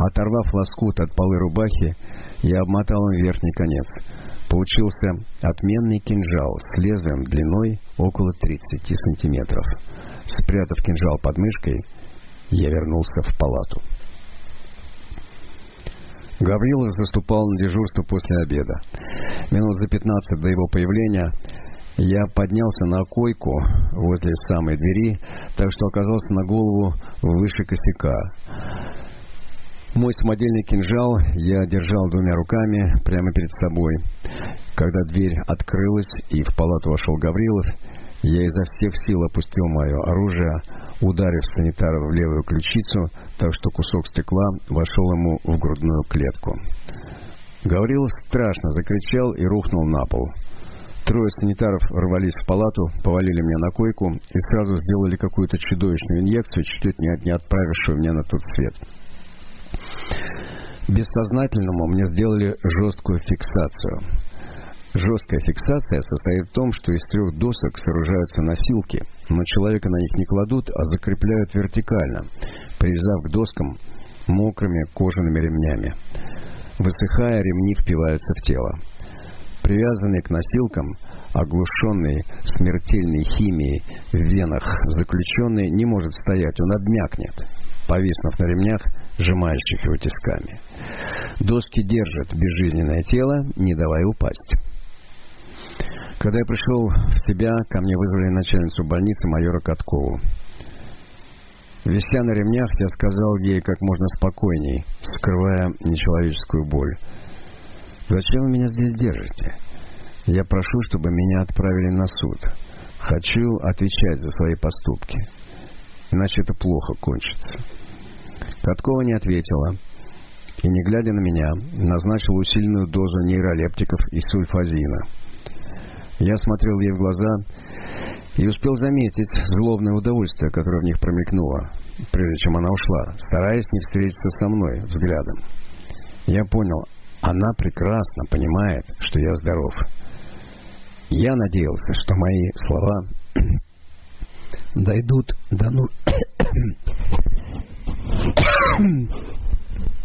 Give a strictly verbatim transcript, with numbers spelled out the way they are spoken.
Оторвав лоскут от полы рубахи, я обмотал им верхний конец. Получился отменный кинжал с лезвием длиной около тридцати сантиметров. Спрятав кинжал под мышкой, я вернулся в палату. Гаврилов заступал на дежурство после обеда. Минут за пятнадцать до его появления я поднялся на койку возле самой двери, так что оказался на голову выше косяка. Мой самодельный кинжал я держал двумя руками прямо перед собой. Когда дверь открылась и в палату вошел Гаврилов, я изо всех сил опустил мое оружие, ударив санитара в левую ключицу, так что кусок стекла вошел ему в грудную клетку. Гаврилов страшно закричал и рухнул на пол. Трое санитаров рвались в палату, повалили меня на койку и сразу сделали какую-то чудовищную инъекцию, чуть не отправившую меня на тот свет. Бессознательному мне сделали жесткую фиксацию. Жесткая фиксация состоит в том, что из трех досок сооружаются носилки, но человека на них не кладут, а закрепляют вертикально, привязав к доскам мокрыми кожаными ремнями. Высыхая, ремни впиваются в тело. Привязанный к носилкам, оглушенный смертельной химией в венах заключенный не может стоять, он обмякнет, повиснув на ремнях, сжимающих его тисками. Доски держат безжизненное тело, не давая упасть. Когда я пришел в себя, ко мне вызвали начальницу больницы майора Каткову. Вися на ремнях, я сказал ей как можно спокойней, скрывая нечеловеческую боль: «Зачем вы меня здесь держите? Я прошу, чтобы меня отправили на суд. Хочу отвечать за свои поступки. Иначе это плохо кончится». Каткова не ответила и, не глядя на меня, назначила усиленную дозу нейролептиков и сульфазина. Я смотрел ей в глаза и успел заметить злобное удовольствие, которое в них промелькнуло, прежде чем она ушла, стараясь не встретиться со мной взглядом. Я понял, она прекрасно понимает, что я здоров. Я надеялся, что мои слова дойдут до ну...